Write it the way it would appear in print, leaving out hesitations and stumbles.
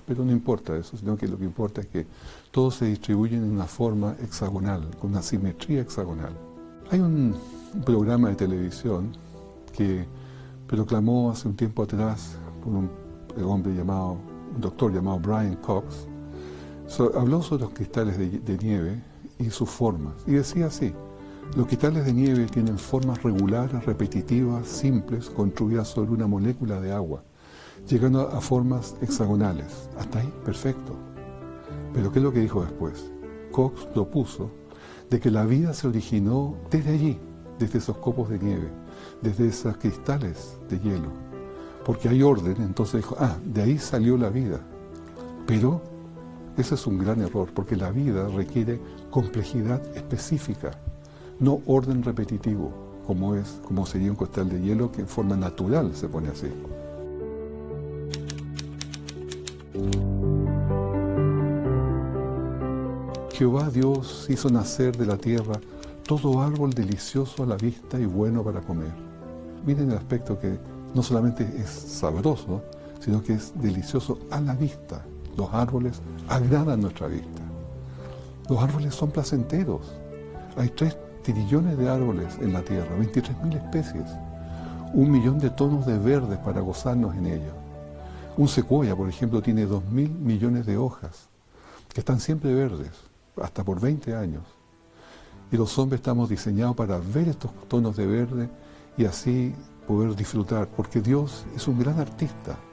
pero no importa eso, sino que lo que importa es que todos se distribuyen en una forma hexagonal, con una simetría hexagonal. Hay un programa de televisión que proclamó hace un tiempo atrás por un doctor llamado Brian Cox. Habló sobre los cristales de nieve y sus formas, y decía así: los cristales de nieve tienen formas regulares, repetitivas, simples, construidas sobre una molécula de agua, llegando a formas hexagonales. Hasta ahí, perfecto. Pero ¿qué es lo que dijo después? Cox propuso de que la vida se originó desde allí, desde esos copos de nieve, desde esos cristales de hielo. Porque hay orden, entonces dijo, de ahí salió la vida. Pero ese es un gran error, porque la vida requiere complejidad específica, no orden repetitivo, como sería un cristal de hielo que en forma natural se pone así. Jehová Dios hizo nacer de la tierra todo árbol delicioso a la vista y bueno para comer. Miren el aspecto que no solamente es sabroso, sino que es delicioso a la vista. Los árboles agradan nuestra vista. Los árboles son placenteros. Hay 3 trillones de árboles en la tierra, 23.000 especies, 1 millón de tonos de verde para gozarnos en ellos. Un secuoya, por ejemplo, tiene 2.000 millones de hojas, que están siempre verdes, hasta por 20 años. Y los hombres estamos diseñados para ver estos tonos de verde y así poder disfrutar, porque Dios es un gran artista.